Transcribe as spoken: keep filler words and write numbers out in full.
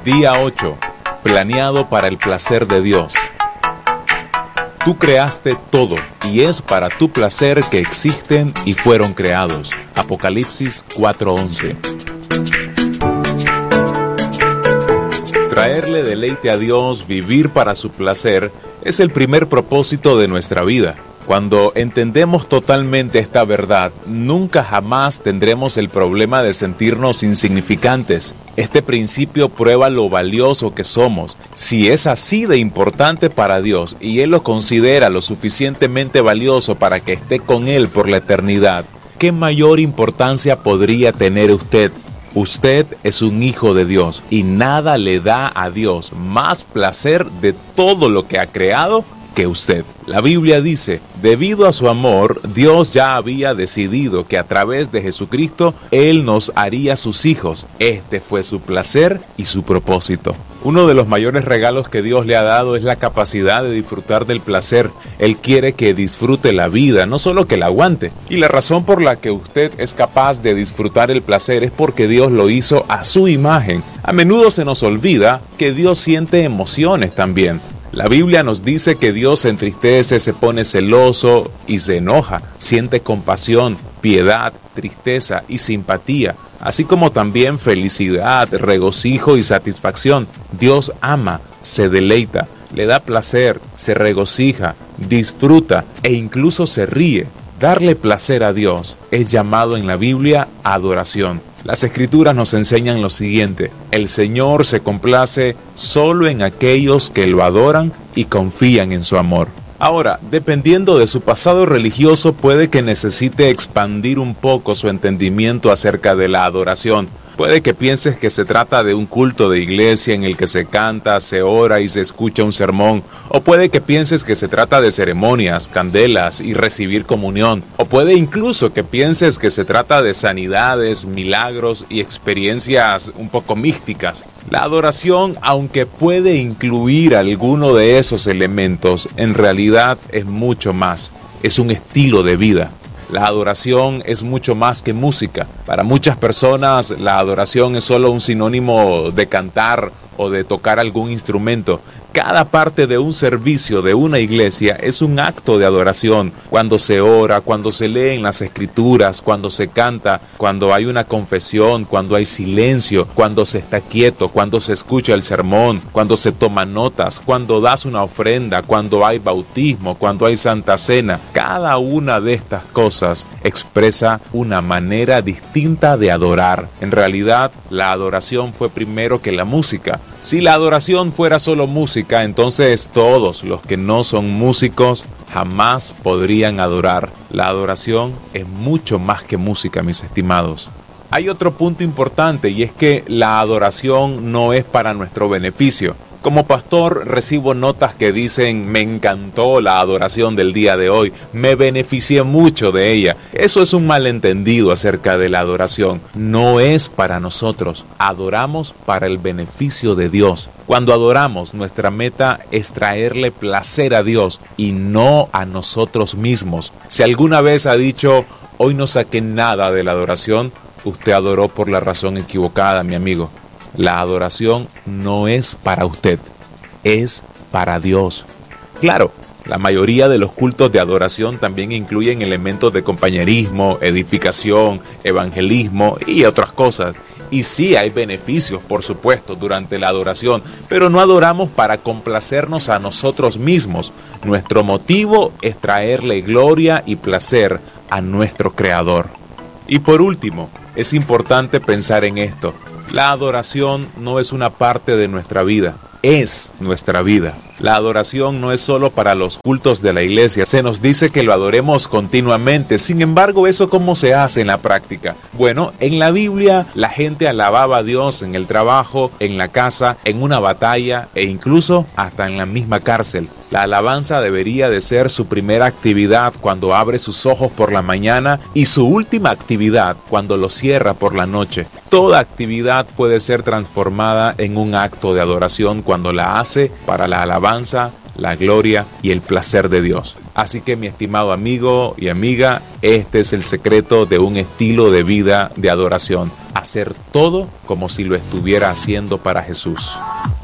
Día ocho. Planeado para el placer de Dios. Tú creaste todo, y es para tu placer que existen y fueron creados. Apocalipsis cuatro once. Traerle deleite a Dios, vivir para su placer, es el primer propósito de nuestra vida. Cuando entendemos totalmente esta verdad, nunca jamás tendremos el problema de sentirnos insignificantes. Este principio prueba lo valioso que somos. Si es así de importante para Dios y Él lo considera lo suficientemente valioso para que esté con Él por la eternidad, ¿qué mayor importancia podría tener usted? Usted es un hijo de Dios y nada le da a Dios más placer de todo lo que ha creado que usted. La Biblia dice, debido a su amor, Dios ya había decidido que a través de Jesucristo, Él nos haría sus hijos. Este fue su placer y su propósito. Uno de los mayores regalos que Dios le ha dado es la capacidad de disfrutar del placer. Él quiere que disfrute la vida, no solo que la aguante. Y la razón por la que usted es capaz de disfrutar el placer es porque Dios lo hizo a su imagen. A menudo se nos olvida que Dios siente emociones también. La Biblia nos dice que Dios se entristece, se pone celoso y se enoja, siente compasión, piedad, tristeza y simpatía, así como también felicidad, regocijo y satisfacción. Dios ama, se deleita, le da placer, se regocija, disfruta e incluso se ríe. Darle placer a Dios es llamado en la Biblia adoración. Las Escrituras nos enseñan lo siguiente: el Señor se complace solo en aquellos que lo adoran y confían en su amor. Ahora, dependiendo de su pasado religioso, puede que necesite expandir un poco su entendimiento acerca de la adoración. Puede que pienses que se trata de un culto de iglesia en el que se canta, se ora y se escucha un sermón. O puede que pienses que se trata de ceremonias, candelas y recibir comunión. O puede incluso que pienses que se trata de sanidades, milagros y experiencias un poco místicas. La adoración, aunque puede incluir alguno de esos elementos, en realidad es mucho más. Es un estilo de vida. La adoración es mucho más que música. Para muchas personas, la adoración es solo un sinónimo de cantar o de tocar algún instrumento. Cada parte de un servicio de una iglesia es un acto de adoración. Cuando se ora, cuando se leen las escrituras, cuando se canta, cuando hay una confesión, cuando hay silencio, cuando se está quieto, cuando se escucha el sermón, cuando se toman notas, cuando das una ofrenda, cuando hay bautismo, cuando hay santa cena. Cada una de estas cosas expresa una manera distinta de adorar. En realidad, la adoración fue primero que la música. Si la adoración fuera solo música, entonces todos los que no son músicos jamás podrían adorar. La adoración es mucho más que música, mis estimados. Hay otro punto importante y es que la adoración no es para nuestro beneficio. Como pastor recibo notas que dicen: me encantó la adoración del día de hoy, me beneficié mucho de ella. Eso es un malentendido acerca de la adoración. No es para nosotros, adoramos para el beneficio de Dios. Cuando adoramos, nuestra meta es traerle placer a Dios y no a nosotros mismos. Si alguna vez ha dicho: hoy no saqué nada de la adoración, usted adoró por la razón equivocada, mi amigo. La adoración no es para usted, es para Dios. Claro, la mayoría de los cultos de adoración también incluyen elementos de compañerismo, edificación, evangelismo y otras cosas. Y sí hay beneficios, por supuesto, durante la adoración, pero no adoramos para complacernos a nosotros mismos. Nuestro motivo es traerle gloria y placer a nuestro Creador. Y por último, es importante pensar en esto. La adoración no es una parte de nuestra vida, es nuestra vida. La adoración no es solo para los cultos de la iglesia. Se nos dice que lo adoremos continuamente. Sin embargo, ¿eso cómo se hace en la práctica? Bueno, en la Biblia la gente alababa a Dios en el trabajo, en la casa, en una batalla e incluso hasta en la misma cárcel. La alabanza debería de ser su primera actividad cuando abre sus ojos por la mañana y su última actividad cuando los cierra por la noche. Toda actividad puede ser transformada en un acto de adoración cuando la hace para la alabanza, la gloria y el placer de Dios. Así que, mi estimado amigo y amiga, este es el secreto de un estilo de vida de adoración. hacer todo como si lo estuviera haciendo para Jesús.